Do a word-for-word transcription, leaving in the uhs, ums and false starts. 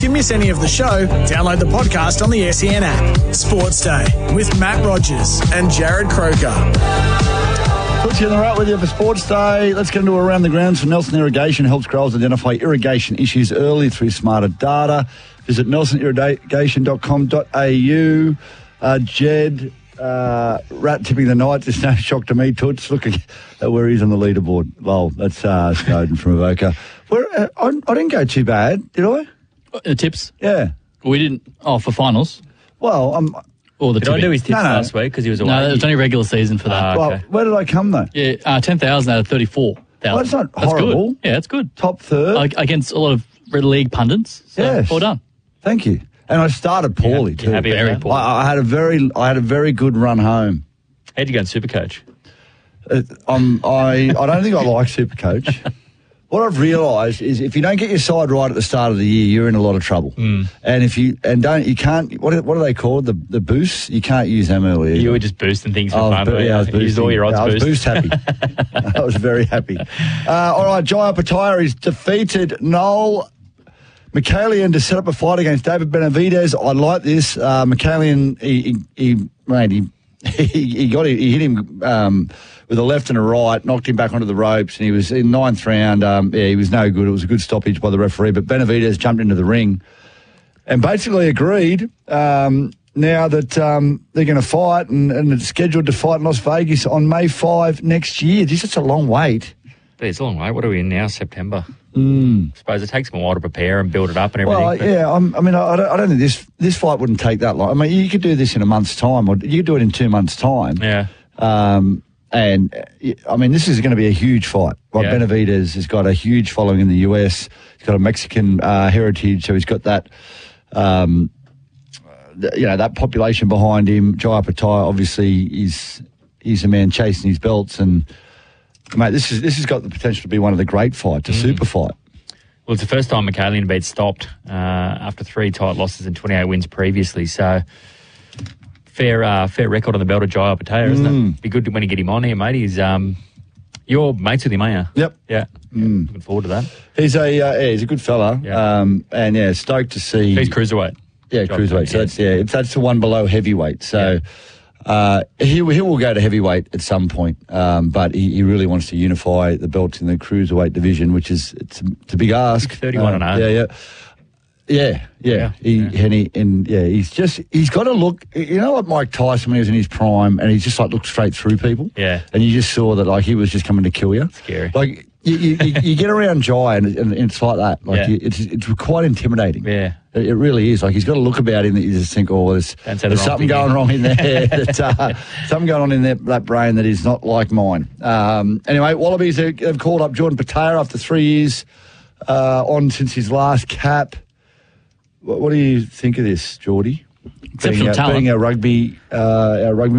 If you miss any of the show, download the podcast on the S E N app. Sports Day with Matt Rogers and Jared Croker. Put you in the right with you for Sports Day. Let's get into Around the Grounds for Nelson Irrigation. Helps growers identify irrigation issues early through smarter data. Visit nelson irrigation dot com dot a u. Uh, Jed, uh, rat tipping the night. There's no shock to me, Toots. Look at where he's on the leaderboard. Lol, that's uh, Snowden from Avoca. Where, uh, I, I didn't go too bad, did I? The tips? Yeah. We didn't. Oh, for finals? Well, I'm... Or the Did I do his tips No, no. last week because he was away? No, it was only regular season for that. Ah, well, okay. where did I come, though? Yeah, uh, ten thousand out of thirty-four thousand. Well, that's not horrible. Good. Yeah, that's good. Top third. Uh, against a lot of Red League pundits. So Yes. well done. Thank you. And I started poorly, You too. happy with Very that? poor. I, I had a very, I had a very good run home. How'd you go in Supercoach? Uh, I'm, I, I don't think I like Supercoach. What I've realised is if you don't get your side right at the start of the year, you're in a lot of trouble. Mm. And if you and don't, you can't. What are, what are they called? The the boosts. You can't use them early. You were just boosting things for I was fun. bo- weren't yeah, I was you? You used all boosting. your odds Yeah, I was boost. boost happy. I was very happy. Uh, all right, Jai Opataya has defeated Noel McCallion to set up a fight against David Benavidez. I like this. Uh, McCallion, he, he, he, mate, he, he, he got it. He hit him um, with a left and a right, knocked him back onto the ropes, and he was in ninth round. Um, yeah, he was no good. It was a good stoppage by the referee, but Benavidez jumped into the ring and basically agreed um, now that um, they're going to fight, and, and it's scheduled to fight in Las Vegas on May fifth next year. This is a long wait. But it's a long way. What are we in now? September. Mm. I suppose it takes them a while to prepare and build it up and everything. Well, but yeah, I'm, I mean, I, I, don't, I don't think this this fight wouldn't take that long. I mean, you could do this in a month's time, or you could do it in two months' time. Yeah. Um, and, uh, I mean, this is going to be a huge fight. Like Yeah. Benavidez has got a huge following in the U S. He's got a Mexican uh, heritage, so he's got that, um, th- you know, that population behind him. Jai Opataya, obviously, is he's a man chasing his belts, and mate, this is this has got the potential to be one of the great fights, a Mm. super fight. Well, it's the first time McCallion had been stopped uh, after three tight losses and twenty-eight wins previously. So, fair uh, fair record on the belt of Jai Opataya, isn't Mm. it? Be good when you get him on here, mate. He's um, you're mates with him, aren't you? Yep. Yeah. Mm. Looking forward to that. He's a uh, yeah, he's a good fella, Yeah. um, and yeah, stoked to see. He's cruiserweight. yeah, Jai cruiserweight. Opataya, So that's yeah, it's, that's the one below heavyweight. So uh, he he will go to heavyweight at some point, um, but he, he really wants to unify the belts in the cruiserweight division, which is it's, it's a big ask. thirty-one Uh, and oh. Yeah, yeah. Yeah, yeah, Yeah, he, yeah. And, he, and yeah, he's just, he's got to look, you know, like Mike Tyson when he was in his prime, and he just like looked straight through people. Yeah. And you just saw that like he was just coming to kill you. Scary. Like, you, you, you, you get around Jai, and, and it's like that. Like, Yeah. you, it's it's quite intimidating. Yeah. It, it really is. Like, he's got a look about him that you just think, oh, there's, Don't say the there's wrong something thing going here. wrong in there. that, uh, something going on in that, that brain that is not like mine. Um, anyway, Wallabies have, have called up Jordan Patera after three years uh, on since his last cap. What, what do you think of this, Geordie? Exceptional being a, talent. Being a rugby, uh, a rugby